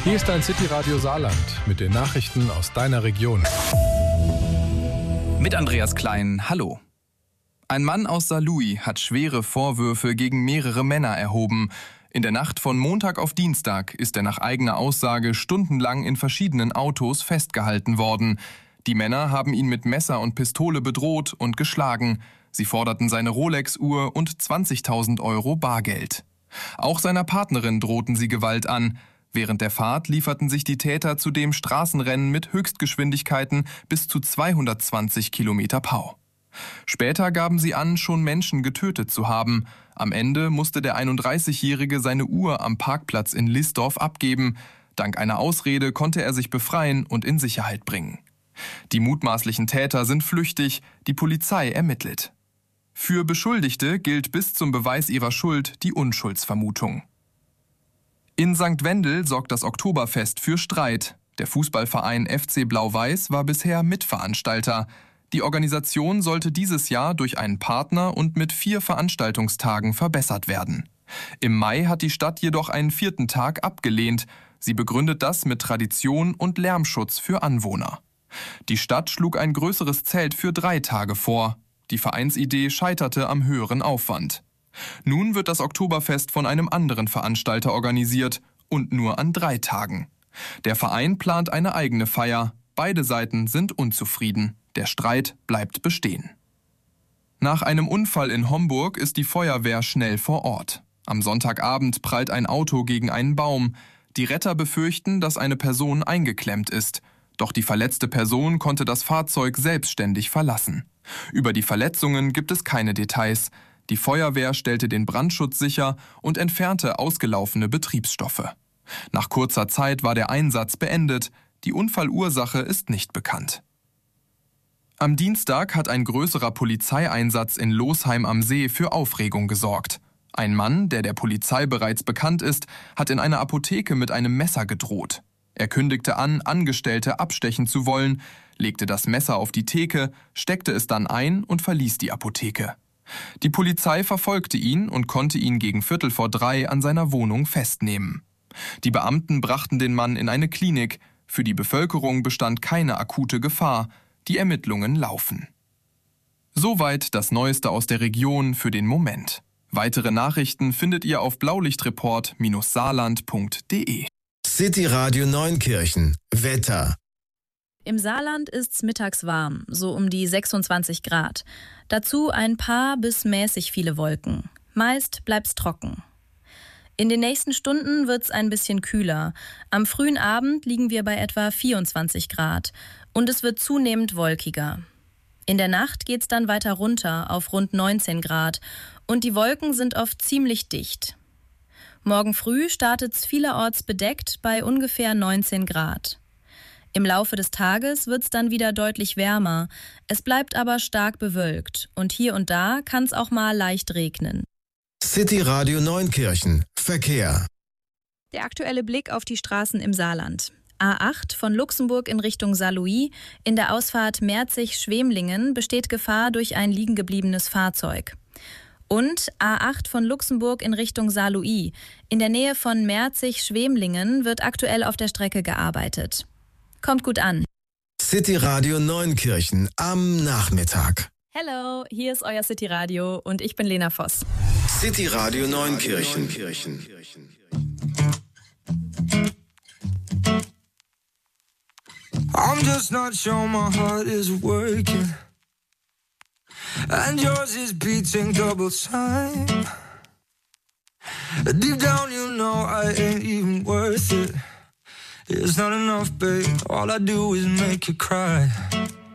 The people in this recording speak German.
Hier ist dein City-Radio Saarland mit den Nachrichten aus deiner Region. Mit Andreas Klein, hallo. Ein Mann aus Saarlouis hat schwere Vorwürfe gegen mehrere Männer erhoben. In der Nacht von Montag auf Dienstag ist er nach eigener Aussage stundenlang in verschiedenen Autos festgehalten worden. Die Männer haben ihn mit Messer und Pistole bedroht und geschlagen. Sie forderten seine Rolex-Uhr und 20.000 € Bargeld. Auch seiner Partnerin drohten sie Gewalt an. Während der Fahrt lieferten sich die Täter zudem Straßenrennen mit Höchstgeschwindigkeiten bis zu 220 km/h. Später gaben sie an, schon Menschen getötet zu haben. Am Ende musste der 31-Jährige seine Uhr am Parkplatz in Lissdorf abgeben. Dank einer Ausrede konnte er sich befreien und in Sicherheit bringen. Die mutmaßlichen Täter sind flüchtig, die Polizei ermittelt. Für Beschuldigte gilt bis zum Beweis ihrer Schuld die Unschuldsvermutung. In St. Wendel sorgt das Oktoberfest für Streit. Der Fußballverein FC Blau-Weiß war bisher Mitveranstalter. Die Organisation sollte dieses Jahr durch einen Partner und mit 4 Veranstaltungstagen verbessert werden. Im Mai hat die Stadt jedoch einen 4. Tag abgelehnt. Sie begründet das mit Tradition und Lärmschutz für Anwohner. Die Stadt schlug ein größeres Zelt für 3 Tage vor. Die Vereinsidee scheiterte am höheren Aufwand. Nun wird das Oktoberfest von einem anderen Veranstalter organisiert und nur an 3 Tagen. Der Verein plant eine eigene Feier. Beide Seiten sind unzufrieden. Der Streit bleibt bestehen. Nach einem Unfall in Homburg ist die Feuerwehr schnell vor Ort. Am Sonntagabend prallt ein Auto gegen einen Baum. Die Retter befürchten, dass eine Person eingeklemmt ist. Doch die verletzte Person konnte das Fahrzeug selbstständig verlassen. Über die Verletzungen gibt es keine Details. Die Feuerwehr stellte den Brandschutz sicher und entfernte ausgelaufene Betriebsstoffe. Nach kurzer Zeit war der Einsatz beendet. Die Unfallursache ist nicht bekannt. Am Dienstag hat ein größerer Polizeieinsatz in Losheim am See für Aufregung gesorgt. Ein Mann, der der Polizei bereits bekannt ist, hat in einer Apotheke mit einem Messer gedroht. Er kündigte an, Angestellte abstechen zu wollen, legte das Messer auf die Theke, steckte es dann ein und verließ die Apotheke. Die Polizei verfolgte ihn und konnte ihn gegen 2:45 an seiner Wohnung festnehmen. Die Beamten brachten den Mann in eine Klinik. Für die Bevölkerung bestand keine akute Gefahr. Die Ermittlungen laufen. Soweit das Neueste aus der Region für den Moment. Weitere Nachrichten findet ihr auf blaulichtreport-saarland.de. City Radio Neunkirchen. Wetter. Im Saarland ist's mittags warm, so um die 26 Grad. Dazu ein paar bis mäßig viele Wolken. Meist bleibt's trocken. In den nächsten Stunden wird's ein bisschen kühler. Am frühen Abend liegen wir bei etwa 24 Grad und es wird zunehmend wolkiger. In der Nacht geht's dann weiter runter auf rund 19 Grad und die Wolken sind oft ziemlich dicht. Morgen früh startet's vielerorts bedeckt bei ungefähr 19 Grad. Im Laufe des Tages wird's dann wieder deutlich wärmer. Es bleibt aber stark bewölkt und hier und da kann's auch mal leicht regnen. City Radio Neunkirchen. Verkehr. Der aktuelle Blick auf die Straßen im Saarland. A8 von Luxemburg in Richtung Saarlouis. In der Ausfahrt Merzig-Schwemlingen besteht Gefahr durch ein liegengebliebenes Fahrzeug. Und A8 von Luxemburg in Richtung Saarlouis. In der Nähe von Merzig-Schwemlingen wird aktuell auf der Strecke gearbeitet. Kommt gut an. City Radio Neunkirchen am Nachmittag. Hello, hier ist euer City Radio und ich bin Lena Voss. City Radio Neunkirchen. I'm just not sure my heart is working, and yours is beating double time. Deep down you know I ain't even worth it. It's not enough, babe, all I do is make you cry.